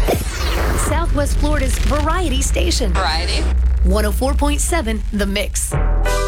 Southwest Florida's variety station. Variety. 104.7 The Mix.